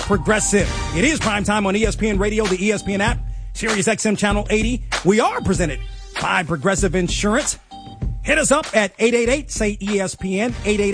Progressive. It is prime time on ESPN Radio, the ESPN app, Sirius XM Channel 80. We are presented by Progressive Insurance. Hit us up at 888-SAY-ESPN,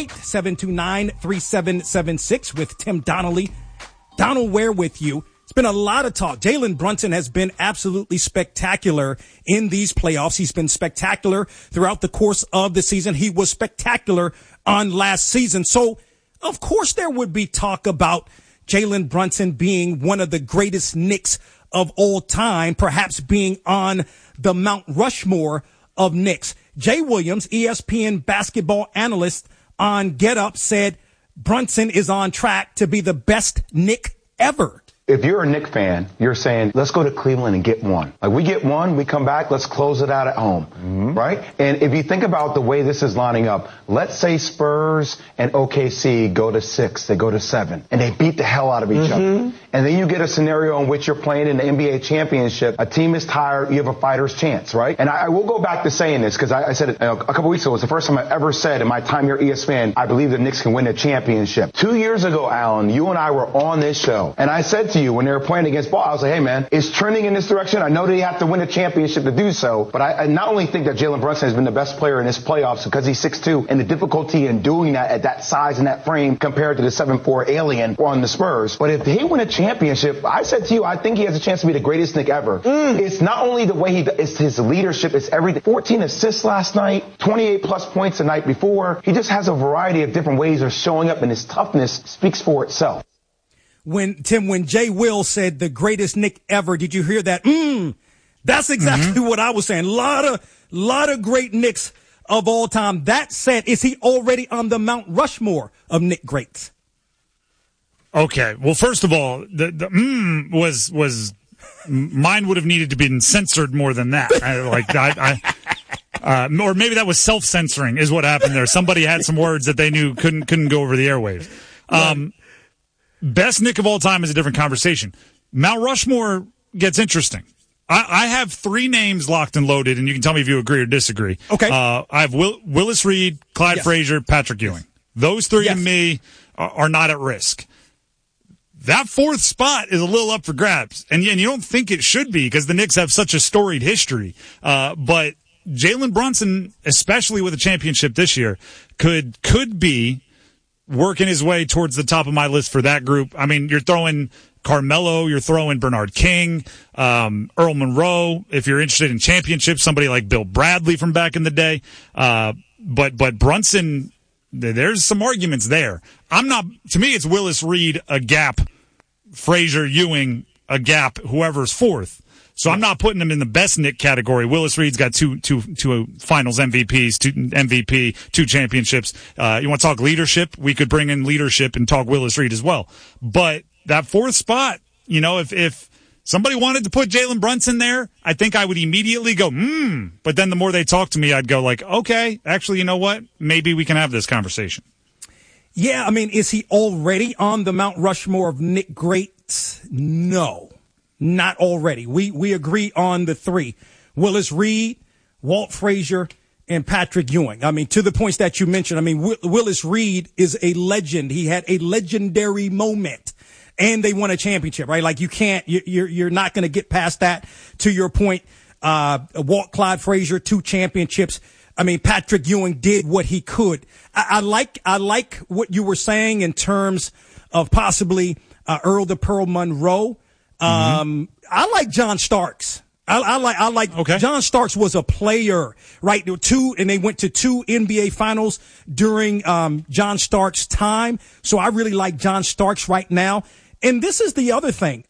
888-729-3776 with Tim Donnelly. Donald Ware with you. It's been a lot of talk. Jalen Brunson has been absolutely spectacular in these playoffs. He's been spectacular throughout the course of the season. He was spectacular on last season. So, of course, there would be talk about Jalen Brunson being one of the greatest Knicks of all time, perhaps being on the Mount Rushmore of Knicks. Jay Williams, ESPN basketball analyst on Get Up, said Brunson is on track to be the best Knick ever. If you're a Knicks fan, you're saying, let's go to Cleveland and get one. Like, we get one, we come back, let's close it out at home, right? And if you think about the way this is lining up, let's say Spurs and OKC go to 6, they go to 7, and they beat the hell out of each other. And then you get a scenario in which you're playing in the NBA championship. A team is tired, you have a fighter's chance, right? And I will go back to saying this, because I said it a couple weeks ago. It was the first time I ever said in my time here at ESPN, I believe the Knicks can win a championship. 2 years ago, Alan, you and I were on this show, and I said to you when they were playing against Ball, I was like, hey man, it's trending in this direction. I know they have to win a championship to do so, but I not only think that Jalen Brunson has been the best player in this playoffs because he's 6'2", and the difficulty in doing that at that size and that frame compared to the 7'4" alien on the Spurs, but if they win a championship, I said to you, I think he has a chance to be the greatest Knick ever. It's not only the way it's his leadership, it's everything. 14 assists last night, 28 plus points the night before. He just has a variety of different ways of showing up, and his toughness speaks for itself. When Jay Will said the greatest Knick ever, did you hear that? That's exactly what I was saying. Lot of great Knicks of all time. That said, is he already on the Mount Rushmore of Knick greats? Okay. Well, first of all, the was mine would have needed to be censored more than that. Or maybe that was self-censoring is what happened there. Somebody had some words that they knew couldn't go over the airwaves. Best Knick of all time is a different conversation. Mount Rushmore gets interesting. I have 3 names locked and loaded, and you can tell me if you agree or disagree. Okay. I have Willis Reed, Clyde Frazier, Patrick Ewing. Those 3 to me are not at risk. That 4th spot is a little up for grabs, and you don't think it should be because the Knicks have such a storied history. But Jalen Brunson, especially with a championship this year, could be working his way towards the top of my list for that group. I mean, you're throwing Carmelo, you're throwing Bernard King, Earl Monroe. If you're interested in championships, somebody like Bill Bradley from back in the day. But Brunson, there's some arguments there. To me, it's Willis Reed, a gap, Frazier, Ewing, a gap, whoever's 4th. So I'm not putting him in the best Knick category. Willis Reed's got two finals MVPs, 2 championships. You want to talk leadership? We could bring in leadership and talk Willis Reed as well. But that 4th spot, if somebody wanted to put Jalen Brunson there, I think I would immediately go, But then the more they talk to me, I'd go like, okay, actually, you know what? Maybe we can have this conversation. Yeah, I mean, is he already on the Mount Rushmore of Knick greats? No. Not already. We agree on the 3. Willis Reed, Walt Frazier, and Patrick Ewing. I mean, to the points that you mentioned, I mean, Willis Reed is a legend. He had a legendary moment, and they won a championship, right? Like, you're not going to get past that. To your point, Walt Clyde Frazier, 2 championships. I mean, Patrick Ewing did what he could. I like what you were saying in terms of possibly Earl the Pearl Monroe. I like John Starks. I like okay. John Starks was a player, right? And they went to 2 NBA finals during John Starks' time. So I really like John Starks right now. And this is the other thing.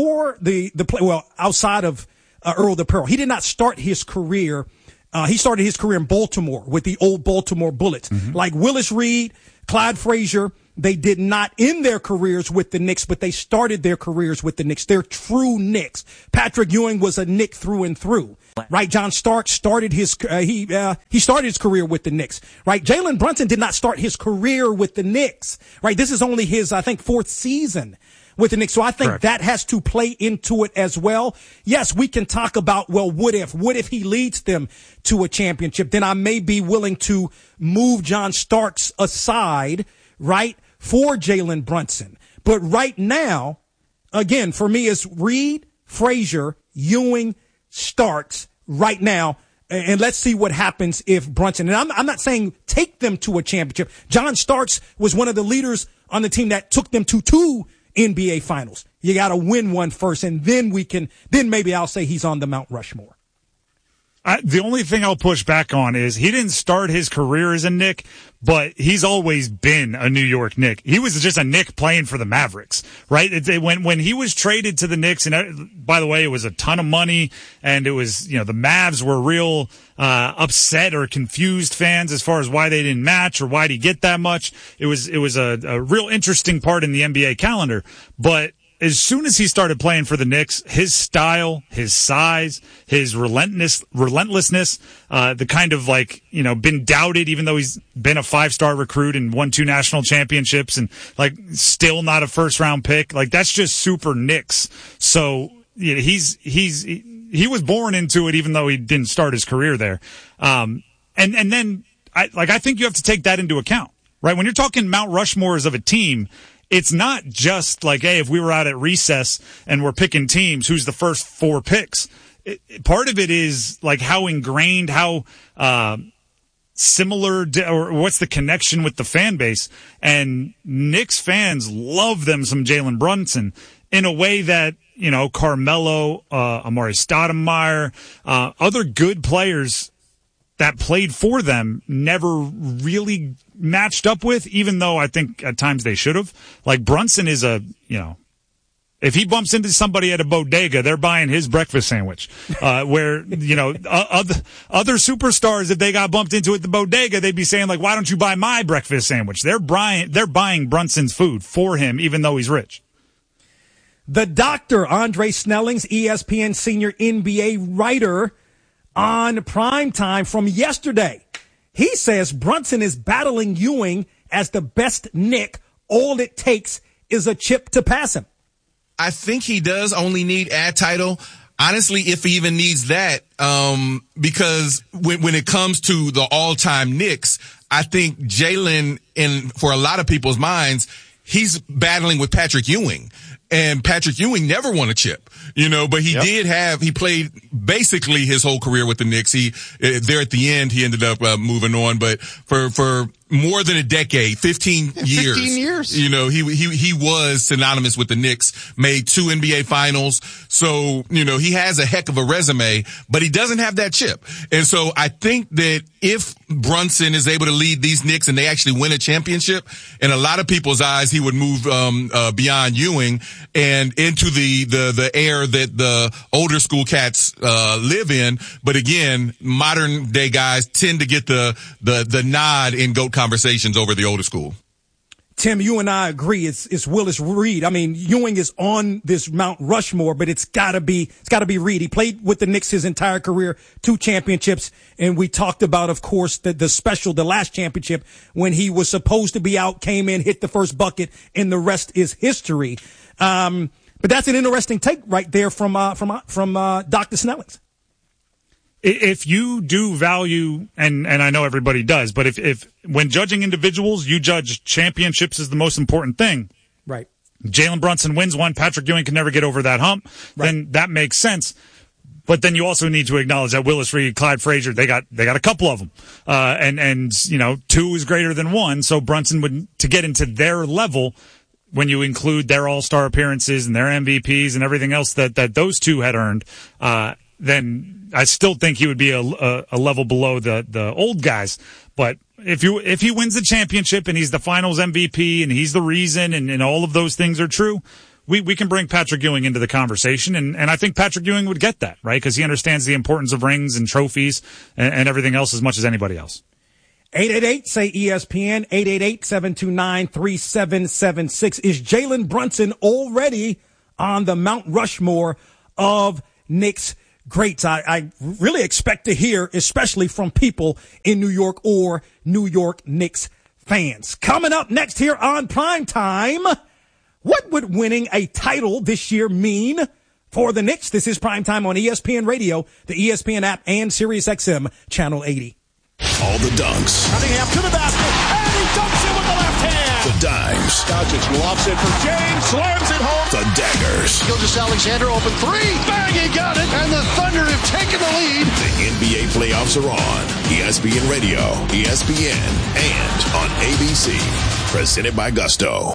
Outside of Earl the Pearl, he did not start his career. He started his career in Baltimore with the old Baltimore Bullets. Like Willis Reed, Clyde Frazier, they did not end their careers with the Knicks, but they started their careers with the Knicks. They're true Knicks. Patrick Ewing was a Knick through and through, right? John Starks started he started his career with the Knicks, right? Jalen Brunson did not start his career with the Knicks, right? This is only his, I think, 4th season with the Knicks. So I think Correct. That has to play into it as well. Yes, we can talk about, well, what if he leads them to a championship? Then I may be willing to move John Starks aside, right, for Jalen Brunson. But right now, again, for me, it's Reed, Frazier, Ewing, Starks right now. And let's see what happens if Brunson, and I'm not saying take them to a championship. John Starks was one of the leaders on the team that took them to 2 NBA finals. You got to win one first, and then maybe I'll say he's on the Mount Rushmore. The only thing I'll push back on is he didn't start his career as a Knick, but he's always been a New York Knick. He was just a Knick playing for the Mavericks, right? When he was traded to the Knicks, and by the way, it was a ton of money, and it was, the Mavs were real upset or confused fans as far as why they didn't match or why did he get that much. It was a real interesting part in the NBA calendar, but as soon as he started playing for the Knicks, his style, his size, his relentlessness, the kind of been doubted, even though he's been a 5-star recruit and won 2 national championships and still not a first-round pick. That's just super Knicks. So he was born into it, even though he didn't start his career there. And then I think you have to take that into account, right? When you're talking Mount Rushmores of a team, it's not just hey, if we were out at recess and we're picking teams, who's the first 4 picks? Part of it is how ingrained, how similar, or what's the connection with the fan base. And Knicks fans love them some Jalen Brunson in a way that, Carmelo, Amari Stoudemire, other good players that played for them never really matched up with, even though I think at times they should have. Brunson is if he bumps into somebody at a bodega, they're buying his breakfast sandwich. Where, other superstars, if they got bumped into at the bodega, they'd be saying why don't you buy my breakfast sandwich? They're buying Brunson's food for him, even though he's rich. The Dr. Andre Snellings, ESPN senior NBA writer, on Primetime from yesterday. He says Brunson is battling Ewing as the best Knick. All it takes is a chip to pass him. I think he does only need ad title. Honestly, if he even needs that, because when it comes to the all-time Knicks, I think Jalen, for a lot of people's minds, he's battling with Patrick Ewing. And Patrick Ewing never won a chip, but he played basically his whole career with the Knicks. There at the end, he ended up moving on, but for more than a decade, 15 years. 15 years. He was synonymous with the Knicks, made 2 NBA finals. So, he has a heck of a resume, but he doesn't have that chip. And so I think that if Brunson is able to lead these Knicks and they actually win a championship, in a lot of people's eyes, he would move beyond Ewing and into the air that the older school cats live in. But again, modern day guys tend to get the nod in GOAT conversations over the older school. Tim, you and I agree. It's Willis Reed. I mean, Ewing is on this Mount Rushmore, but it's gotta be Reed. He played with the Knicks his entire career, 2 championships. And we talked about, of course, the last championship when he was supposed to be out, came in, hit the first bucket, and the rest is history. But that's an interesting take right there from Dr. Snellings. If you do value, and I know everybody does, but if when judging individuals, you judge championships as the most important thing. Right. Jalen Brunson wins one, Patrick Ewing can never get over that hump, then that makes sense. But then you also need to acknowledge that Willis Reed, Clyde Frazier, they got a couple of them. And 2 is greater than 1. So Brunson would, to get into their level, when you include their all-star appearances and their MVPs and everything else that those 2 had earned, then I still think he would be a level below the old guys. But if he wins the championship and he's the finals MVP and he's the reason and all of those things are true, we can bring Patrick Ewing into the conversation. And I think Patrick Ewing would get that, right? Because he understands the importance of rings and trophies and everything else as much as anybody else. 888 say ESPN, 888-729-3776. Is Jalen Brunson already on the Mount Rushmore of Knicks greats? I really expect to hear, especially from people in New York or New York Knicks fans. Coming up next here on Primetime, what would winning a title this year mean for the Knicks? This is Primetime on ESPN Radio, the ESPN app, and SiriusXM Channel 80. All the dunks. Cunningham to the basket, and he dunks it with the left hand. The dimes. Doncic lofts it for James, slams it home. The daggers. Gilgeous-Alexander open three. Bang, he got it. And the Thunder have taken the lead. The NBA playoffs are on. ESPN Radio, ESPN, and on ABC. Presented by Gusto.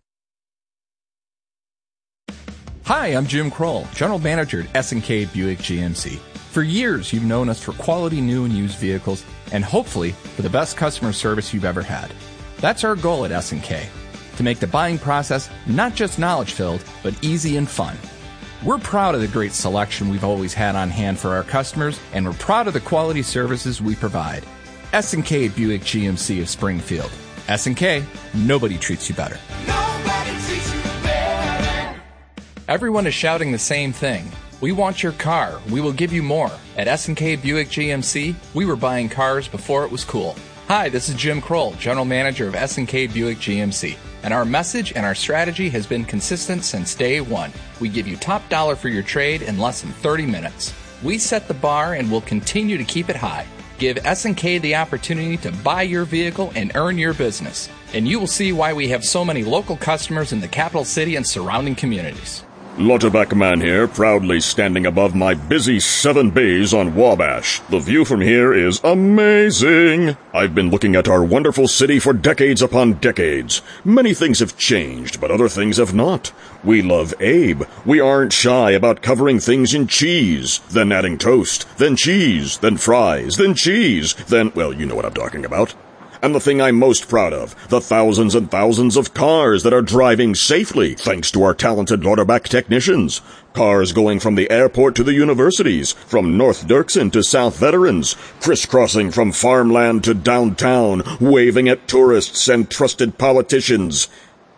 Hi, I'm Jim Kroll, General Manager at S&K Buick GMC. For years, you've known us for quality new and used vehicles, and hopefully for the best customer service you've ever had. That's our goal at S&K, to make the buying process not just knowledge-filled, but easy and fun. We're proud of the great selection we've always had on hand for our customers, and we're proud of the quality services we provide. S&K Buick GMC of Springfield. S&K, nobody treats you better. Nobody treats you better. Everyone is shouting the same thing. We want your car. We will give you more. At S&K Buick GMC, we were buying cars before it was cool. Hi, this is Jim Kroll, General Manager of S&K Buick GMC. And our message and our strategy has been consistent since day one. We give you top dollar for your trade in less than 30 minutes. We set the bar and will continue to keep it high. Give S&K the opportunity to buy your vehicle and earn your business. And you will see why we have so many local customers in the capital city and surrounding communities. Lauterbach Man here, proudly standing above my busy 7 bays on Wabash. The view from here is amazing. I've been looking at our wonderful city for decades upon decades. Many things have changed, but other things have not. We love Abe. We aren't shy about covering things in cheese, then adding toast, then cheese, then fries, then cheese, then, well, you know what I'm talking about. And the thing I'm most proud of, the thousands and thousands of cars that are driving safely thanks to our talented Lauterbach technicians. Cars going from the airport to the universities, from North Dirksen to South Veterans, crisscrossing from farmland to downtown, waving at tourists and trusted politicians.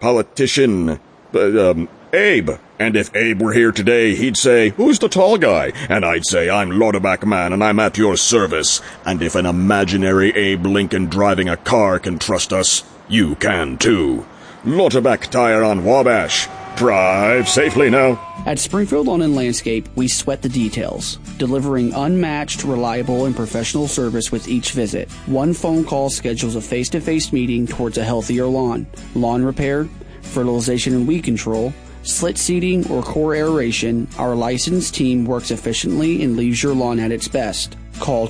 Abe. And if Abe were here today, he'd say, "Who's the tall guy?" And I'd say, "I'm Lauterbach Man, and I'm at your service." And if an imaginary Abe Lincoln driving a car can trust us, you can too. Lauterbach Tire on Wabash. Drive safely now. At Springfield Lawn and Landscape, we sweat the details, delivering unmatched, reliable, and professional service with each visit. One phone call schedules a face-to-face meeting towards a healthier lawn. Lawn repair, fertilization and weed control, slit seeding, or core aeration, our licensed team works efficiently and leaves your lawn at its best. Call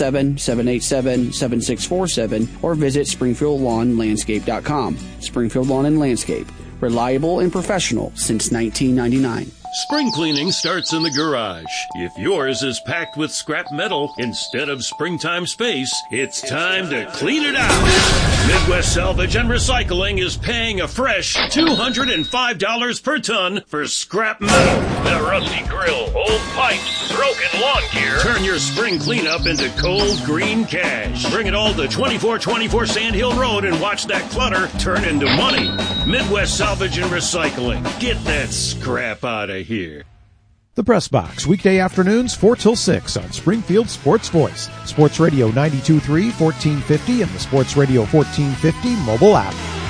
217-787-7647 or visit SpringfieldLawnLandscape.com. Springfield Lawn and Landscape. Reliable and professional since 1999. Spring cleaning starts in the garage. If yours is packed with scrap metal instead of springtime space, it's time to clean it out. Midwest Salvage and Recycling is paying a fresh $205 per ton for scrap metal. The rusty grill, old pipes, broken lawn gear. Turn your spring cleanup into cold green cash. Bring it all to 2424 Sand Hill Road and watch that clutter turn into money. Midwest Salvage and Recycling. Get that scrap out of here. The Press Box, weekday afternoons 4 till 6 on Springfield Sports Voice, Sports Radio 92.3, 1450, and the Sports Radio 1450 mobile app.